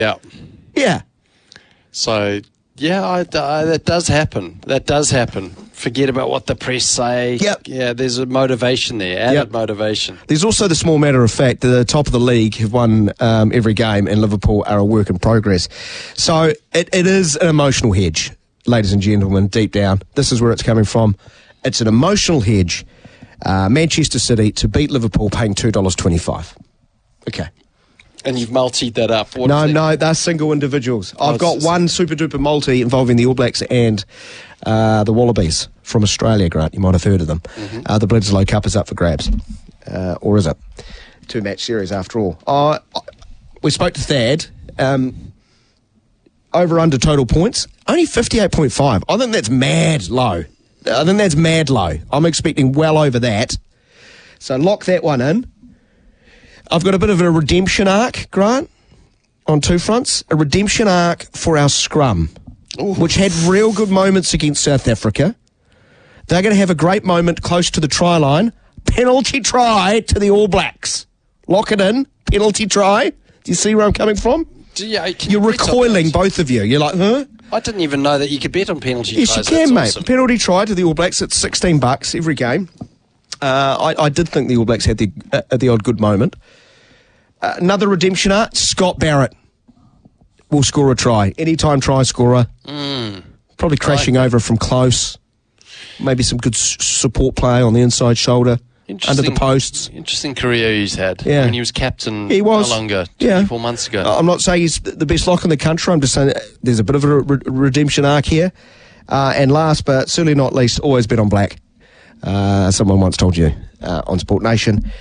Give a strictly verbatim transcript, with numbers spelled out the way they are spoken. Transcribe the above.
Yeah. Yeah. So, yeah, I, I, that does happen. That does happen. Forget about what the press say. Yep. Yeah, there's a motivation there, added Yep. motivation. There's also the small matter of fact that the top of the league have won um, every game, and Liverpool are a work in progress. So it, it is an emotional hedge, ladies and gentlemen, deep down. This is where it's coming from. It's an emotional hedge. Uh, Manchester City to beat Liverpool paying two dollars twenty-five. Okay. And you've multied that up. What No, is that? no, they're single individuals. Oh, I've got it's- one super-duper multi involving the All Blacks and uh, the Wallabies from Australia, Grant. You might have heard of them. Mm-hmm. Uh, the Bledisloe Cup is up for grabs. Uh, or is it? Two-match series after all. Uh, we spoke to Thad. Um, over under total points, only fifty-eight point five. I think that's mad low. I think that's mad low. I'm expecting well over that. So lock that one in. I've got a bit of a redemption arc, Grant, on two fronts. A redemption arc for our scrum, Ooh. which had real good moments against South Africa. They're going to have a great moment close to the try line. Penalty try to the All Blacks. Lock it in. Penalty try. Do you see where I'm coming from? Do you- can You're you bet on recoiling, those? both of you. You're like, huh? I didn't even know that you could bet on penalty Yes, tries. you can, That's mate. awesome. Penalty try to the All Blacks. It's sixteen bucks every game. Uh, I, I did think the All Blacks had the, uh, the odd good moment. Uh, another redemption arc, Scott Barrett will score a try. Anytime try scorer. Mm. Probably crashing over from close. Maybe some good s- support play on the inside shoulder. Under the posts. Interesting career he's had. Yeah. When he was captain He was. no longer, Yeah. twenty-four months ago. I'm not saying he's the best lock in the country. I'm just saying that there's a bit of a re- redemption arc here. Uh, and last but certainly not least, always bet on black. Uh, someone once told you uh, on Sport Nation.